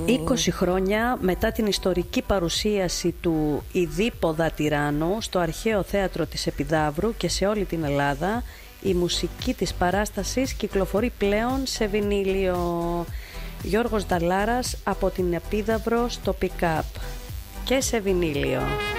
20 χρόνια μετά την ιστορική παρουσίαση του Ιδίπποδα Τυράννου στο αρχαίο θέατρο της Επιδαύρου και σε όλη την Ελλάδα, η μουσική της παράστασης κυκλοφορεί πλέον σε βινίλιο. Γιώργος Νταλάρας από την Επίδαυρο στο Pick Up και σε βινίλιο.